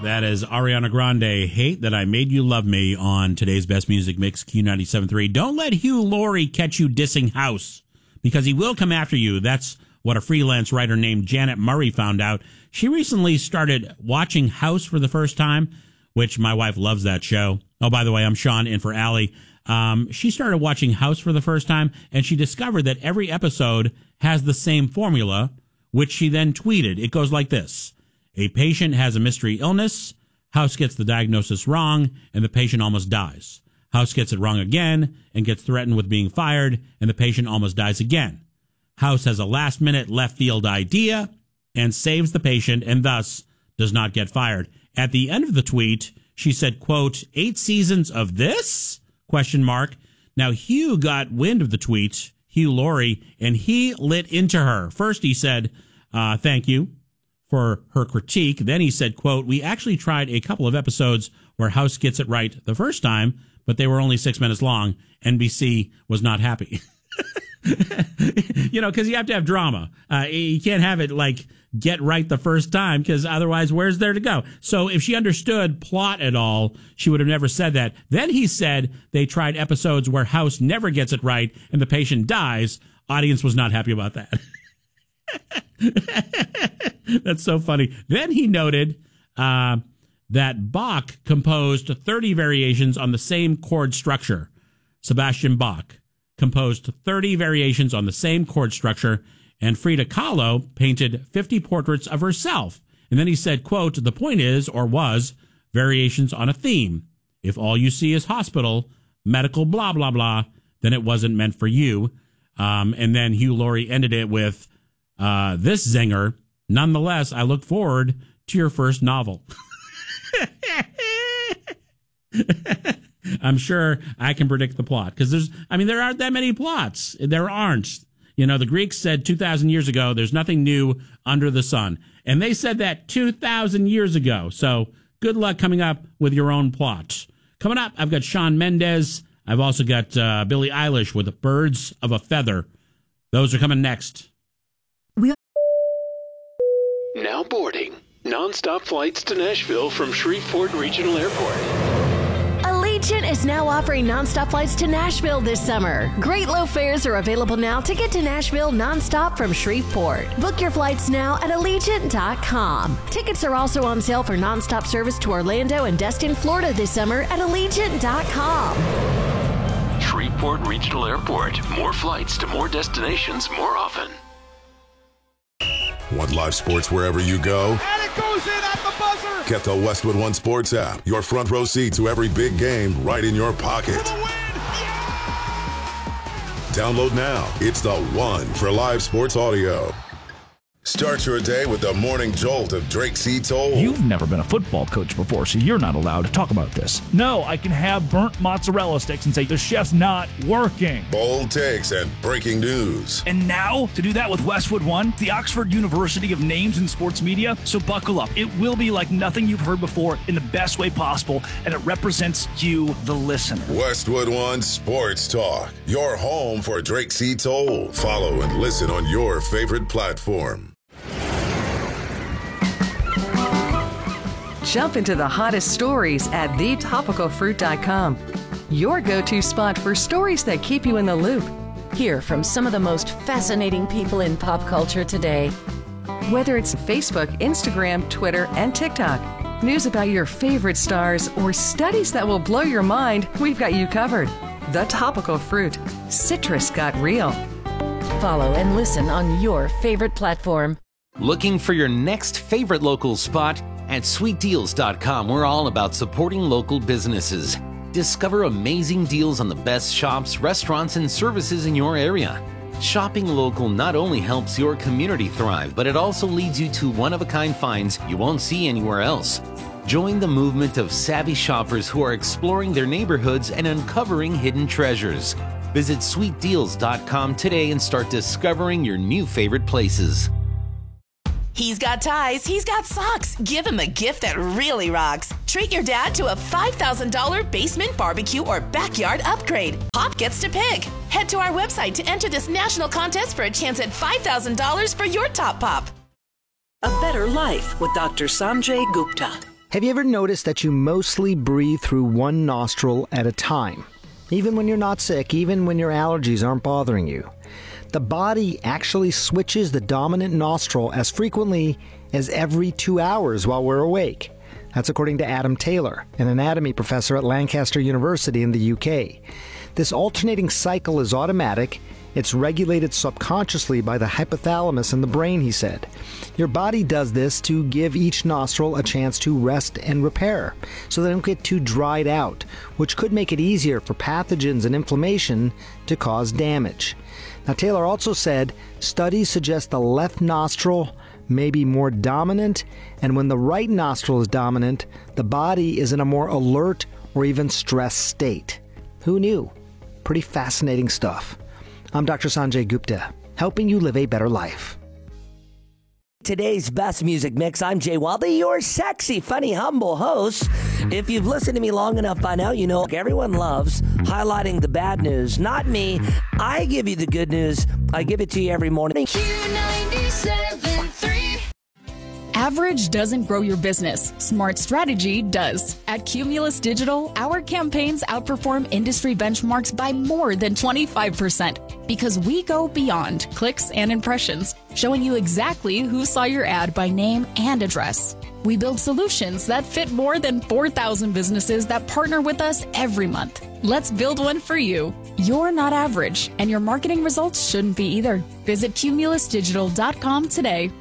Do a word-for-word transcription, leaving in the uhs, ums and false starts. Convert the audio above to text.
That is Ariana Grande, Hate That I Made You Love Me, on today's Best Music Mix, Q ninety-seven point three. Don't let Hugh Laurie catch you dissing House, because he will come after you. That's what a freelance writer named Janet Murray found out. She recently started watching House for the first time, which my wife loves that show. Oh, by the way, I'm Sean in for Allie. Um, she started watching House for the first time, and she discovered that every episode has the same formula, which she then tweeted. It goes like this. A patient has a mystery illness. House gets the diagnosis wrong, and the patient almost dies. House gets it wrong again and gets threatened with being fired, and the patient almost dies again. House has a last-minute left-field idea and saves the patient, and thus does not get fired. At the end of the tweet, she said, quote, eight seasons of this? Question mark. Now, Hugh got wind of the tweet, Hugh Laurie, and he lit into her. First, he said, uh, thank you for her critique. Then he said, quote, we actually tried a couple of episodes where House gets it right the first time, but they were only six minutes long. N B C was not happy. You know, because you have to have drama. Uh, you can't have it like get right the first time, because otherwise where's there to go? So if she understood plot at all, she would have never said that. Then he said they tried episodes where House never gets it right and the patient dies. Audience was not happy about that. That's so funny. Then he noted uh, that Bach composed thirty variations on the same chord structure. Sebastian Bach composed thirty variations on the same chord structure, and Frida Kahlo painted fifty portraits of herself. And then he said, quote, the point is, or was, variations on a theme. If all you see is hospital, medical, blah, blah, blah, then it wasn't meant for you. Um, and then Hugh Laurie ended it with, Uh, this zinger, nonetheless, I look forward to your first novel. I'm sure I can predict the plot, because there's, I mean, there aren't that many plots. There aren't. You know, the Greeks said two thousand years ago, there's nothing new under the sun. And they said that two thousand years ago. So good luck coming up with your own plot. Coming up, I've got Shawn Mendes. I've also got uh, Billie Eilish with Birds of a Feather. Those are coming next. Now boarding. Non-stop flights to Nashville from Shreveport Regional Airport. Allegiant is now offering non-stop flights to Nashville this summer. Great low fares are available now to get to Nashville non-stop from Shreveport. Book your flights now at Allegiant dot com. Tickets are also on sale for non-stop service to Orlando and Destin, Florida this summer at Allegiant dot com. Shreveport Regional Airport. More flights to more destinations more often. Want live sports wherever you go? And it goes in at the buzzer! Get the Westwood One Sports app. Your front row seat to every big game right in your pocket. For the win! Yeah! Download now. It's the one for live sports audio. Start your day with the morning jolt of Drake C. Toll. You've never been a football coach before, so you're not allowed to talk about this. No, I can have burnt mozzarella sticks and say the chef's not working. Bold takes and breaking news. And now, to do that with Westwood One, the Oxford University of Names in Sports Media. So buckle up. It will be like nothing you've heard before in the best way possible, and it represents you, the listener. Westwood One Sports Talk. Your home for Drake C. Toll. Follow and listen on your favorite platform. Jump into the hottest stories at the topical fruit dot com. Your go-to spot for stories that keep you in the loop. Hear from some of the most fascinating people in pop culture today. Whether it's Facebook, Instagram, Twitter, and TikTok, news about your favorite stars, or studies that will blow your mind, we've got you covered. The Topical Fruit. Citrus got real. Follow and listen on your favorite platform. Looking for your next favorite local spot? At sweet deals dot com, we're all about supporting local businesses. Discover amazing deals on the best shops, restaurants, and services in your area. Shopping local not only helps your community thrive, but it also leads you to one-of-a-kind finds you won't see anywhere else. Join the movement of savvy shoppers who are exploring their neighborhoods and uncovering hidden treasures. Visit sweet deals dot com today and start discovering your new favorite places. He's got ties, he's got socks. Give him a gift that really rocks. Treat your dad to a five thousand dollars basement barbecue or backyard upgrade. Pop gets to pick. Head to our website to enter this national contest for a chance at five thousand dollars for your top pop. A better life with Doctor Sanjay Gupta. Have you ever noticed that you mostly breathe through one nostril at a time? Even when you're not sick, even when your allergies aren't bothering you. The body actually switches the dominant nostril as frequently as every two hours while we're awake. That's according to Adam Taylor, an anatomy professor at Lancaster University in the U K. This alternating cycle is automatic. It's regulated subconsciously by the hypothalamus in the brain, he said. Your body does this to give each nostril a chance to rest and repair, so they don't get too dried out, which could make it easier for pathogens and inflammation to cause damage. Now, Taylor also said studies suggest the left nostril may be more dominant, and when the right nostril is dominant, the body is in a more alert or even stressed state. Who knew? Pretty fascinating stuff. I'm Doctor Sanjay Gupta, helping you live a better life. Today's best music mix. I'm Jay Wildey, your sexy, funny, humble host. If you've listened to me long enough by now, you know everyone loves highlighting the bad news. Not me. I give you the good news. I give it to you every morning. Q ninety-seven point three. Average doesn't grow your business. Smart strategy does. At Cumulus Digital, our campaigns outperform industry benchmarks by more than twenty-five percent because we go beyond clicks and impressions, showing you exactly who saw your ad by name and address. We build solutions that fit more than four thousand businesses that partner with us every month. Let's build one for you. You're not average, and your marketing results shouldn't be either. Visit cumulus digital dot com today.